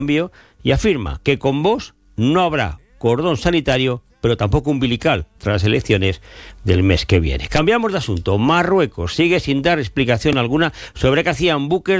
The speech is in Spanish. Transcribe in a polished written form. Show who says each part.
Speaker 1: cambio y afirma que con Vox no habrá cordón sanitario, pero tampoco umbilical tras las elecciones del mes que viene. Cambiamos de asunto. Marruecos sigue sin dar explicación alguna sobre qué hacían buques